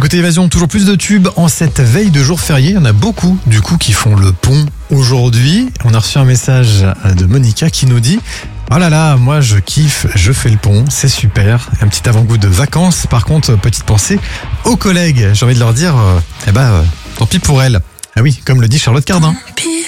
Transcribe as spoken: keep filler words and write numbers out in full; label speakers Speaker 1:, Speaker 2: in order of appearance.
Speaker 1: Écoutez Évasion, toujours plus de tubes en cette veille de jour férié. Il y en a beaucoup du coup qui font le pont aujourd'hui. On a reçu un message de Monica qui nous dit « Oh là là, moi je kiffe, je fais le pont, c'est super. » Un petit avant-goût de vacances. Par contre, petite pensée aux collègues. J'ai envie de leur dire, euh, eh ben, euh, tant pis pour elles. Ah oui, comme le dit Charlotte Cardin.